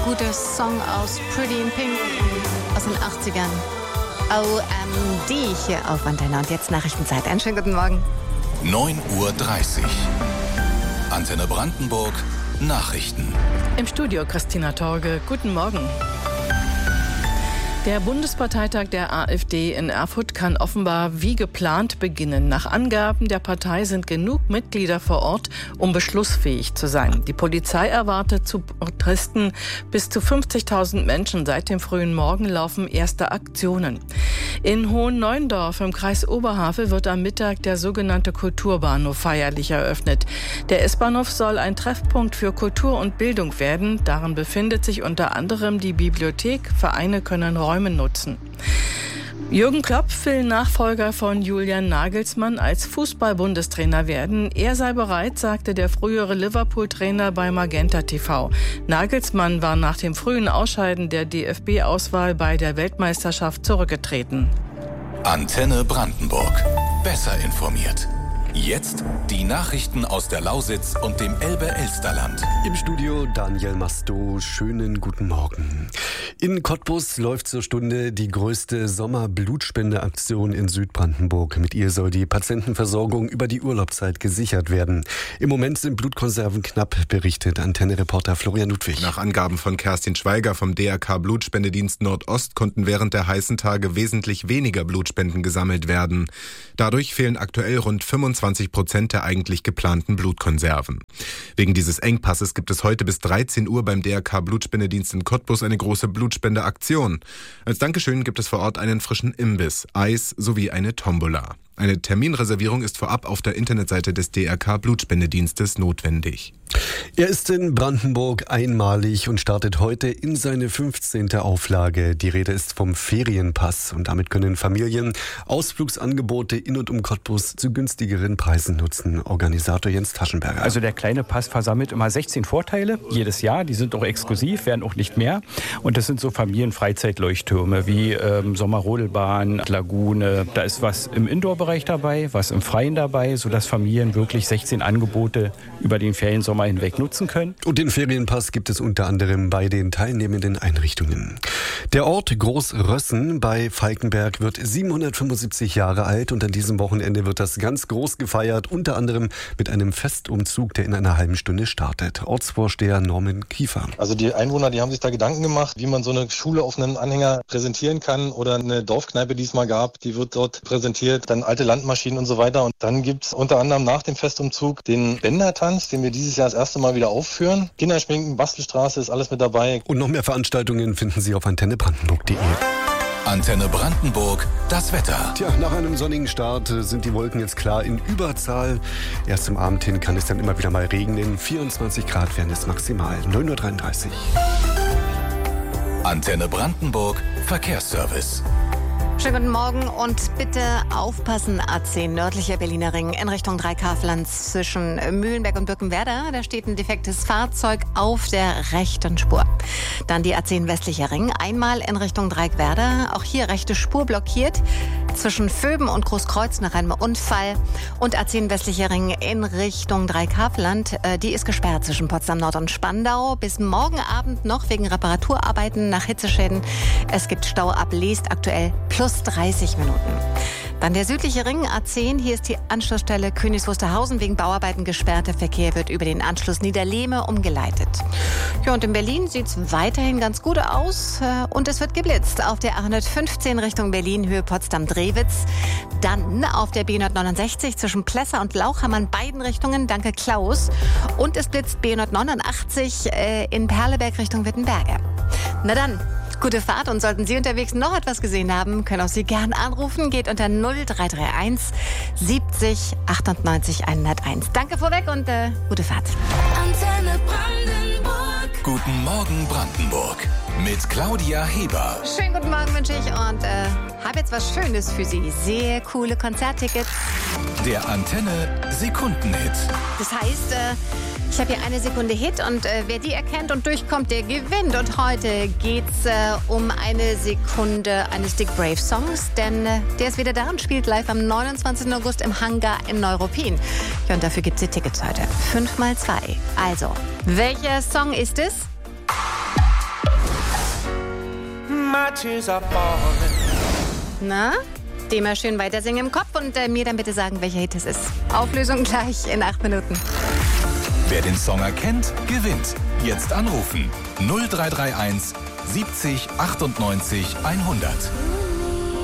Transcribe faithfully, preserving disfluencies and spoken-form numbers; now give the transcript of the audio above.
guter Song aus Pretty in Pink aus den achtzigern. O M D hier auf Antenne. Und jetzt Nachrichtenzeit. Einen schönen guten Morgen. neun Uhr dreißig. Antenne Brandenburg. Nachrichten. Im Studio Christina Torge. Guten Morgen. Der Bundesparteitag der AfD in Erfurt kann offenbar wie geplant beginnen. Nach Angaben der Partei sind genug Mitglieder vor Ort, um beschlussfähig zu sein. Die Polizei erwartet zu Protesten bis zu fünfzigtausend Menschen. Seit dem frühen Morgen laufen erste Aktionen. In Hohenneuendorf im Kreis Oberhavel wird am Mittag der sogenannte Kulturbahnhof feierlich eröffnet. Der S-Bahnhof soll ein Treffpunkt für Kultur und Bildung werden. Darin befindet sich unter anderem die Bibliothek. Vereine können Räume nutzen. Jürgen Klopp will Nachfolger von Julian Nagelsmann als Fußball-Bundestrainer werden. Er sei bereit, sagte der frühere Liverpool-Trainer bei Magenta T V. Nagelsmann war nach dem frühen Ausscheiden der D F B-Auswahl bei der Weltmeisterschaft zurückgetreten. Antenne Brandenburg. Besser informiert. Jetzt die Nachrichten aus der Lausitz und dem Elbe-Elsterland. Im Studio Daniel Masto. Schönen guten Morgen. In Cottbus läuft zur Stunde die größte Sommerblutspendeaktion in Südbrandenburg. Mit ihr soll die Patientenversorgung über die Urlaubszeit gesichert werden. Im Moment sind Blutkonserven knapp, berichtet Antenne-Reporter Florian Ludwig. Nach Angaben von Kerstin Schweiger vom D R K Blutspendedienst Nordost konnten während der heißen Tage wesentlich weniger Blutspenden gesammelt werden. Dadurch fehlen aktuell rund fünfundzwanzig Prozent der eigentlich geplanten Blutkonserven. Wegen dieses Engpasses gibt es heute bis dreizehn Uhr beim D R K Blutspendedienst in Cottbus eine große Blutspendeaktion. Als Dankeschön gibt es vor Ort einen frischen Imbiss, Eis sowie eine Tombola. Eine Terminreservierung ist vorab auf der Internetseite des D R K Blutspendedienstes notwendig. Er ist in Brandenburg einmalig und startet heute in seine fünfzehnte Auflage. Die Rede ist vom Ferienpass und damit können Familien Ausflugsangebote in und um Cottbus zu günstigeren Preisen nutzen. Organisator Jens Taschenberger. Also der kleine Pass versammelt immer sechzehn Vorteile jedes Jahr. Die sind auch exklusiv, werden auch nicht mehr. Und das sind so Familienfreizeitleuchttürme wie ähm, Sommerrodelbahn, Lagune. Da ist was im Indoor-Bereich dabei, was im Freien dabei, sodass Familien wirklich sechzehn Angebote über den Feriensommer hinweg nutzen können. Und den Ferienpass gibt es unter anderem bei den teilnehmenden Einrichtungen. Der Ort Großrössen bei Falkenberg wird siebenhundertfünfundsiebzig Jahre alt und an diesem Wochenende wird das ganz groß gefeiert, unter anderem mit einem Festumzug, der in einer halben Stunde startet. Ortsvorsteher Norman Kiefer. Also die Einwohner, die haben sich da Gedanken gemacht, wie man so eine Schule auf einem Anhänger präsentieren kann oder eine Dorfkneipe, die es mal gab, die wird dort präsentiert, dann alte Landmaschinen und so weiter. Und dann gibt es unter anderem nach dem Festumzug den Bändertanz, den wir dieses Jahr das erste Mal wieder aufführen. Kinderschminken, Bastelstraße ist alles mit dabei. Und noch mehr Veranstaltungen finden Sie auf antenne brandenburg punkt de. Antenne Brandenburg, das Wetter. Tja, nach einem sonnigen Start sind die Wolken jetzt klar in Überzahl. Erst zum Abend hin kann es dann immer wieder mal regnen. vierundzwanzig Grad werden es maximal. neun Uhr dreiunddreißig. Antenne Brandenburg, Verkehrsservice. Schönen guten Morgen und bitte aufpassen, A zehn nördlicher Berliner Ring in Richtung Dreikafland zwischen Mühlenberg und Birkenwerder. Da steht ein defektes Fahrzeug auf der rechten Spur. Dann die A zehn westlicher Ring, einmal in Richtung Dreieckwerder. Auch hier rechte Spur blockiert zwischen Vöben und Großkreuz nach einem Unfall. Und A zehn westlicher Ring in Richtung Dreikafland, die ist gesperrt zwischen Potsdam Nord und Spandau. Bis morgen Abend noch wegen Reparaturarbeiten nach Hitzeschäden. Es gibt Stau ab Leest aktuell plus dreißig Minuten. Dann der südliche Ring, A zehn. Hier ist die Anschlussstelle Königs Wusterhausen wegen Bauarbeiten gesperrt. Der Verkehr wird über den Anschluss Niederlehme umgeleitet. Ja, und in Berlin sieht es weiterhin ganz gut aus. Und es wird geblitzt auf der A hundertfünfzehn Richtung Berlin, Höhe Potsdam-Drewitz. Dann auf der B hundertneunundsechzig zwischen Plessa und Lauchhammer in beiden Richtungen. Danke, Klaus. Und es blitzt B hundertneunundachtzig äh, in Perleberg Richtung Wittenberge. Na dann, gute Fahrt, und sollten Sie unterwegs noch etwas gesehen haben, können auch Sie gern anrufen. Geht unter null drei drei eins siebzig achtundneunzig hunderteins. Danke vorweg und äh, gute Fahrt. Antenne Brandenburg. Guten Morgen Brandenburg mit Claudia Heber. Schönen guten Morgen wünsche ich und äh, habe jetzt was Schönes für Sie. Sehr coole Konzerttickets. Der Antenne Sekundenhit. Das heißt, äh, ich habe hier eine Sekunde Hit und äh, wer die erkennt und durchkommt, der gewinnt. Und heute geht's äh, um eine Sekunde eines Dick Brave Songs, denn äh, der ist wieder da und spielt live am neunundzwanzigsten August im Hangar in Neuruppin. Ja, und dafür gibt's die Tickets heute. Fünf mal zwei. Also, welcher Song ist es? My tears are falling. Na? Dem mal schön weitersingen im Kopf und äh, mir dann bitte sagen, welcher Hit es ist. Auflösung gleich in acht Minuten. Wer den Song erkennt, gewinnt. Jetzt anrufen. null drei drei eins siebzig achtundneunzig hundert.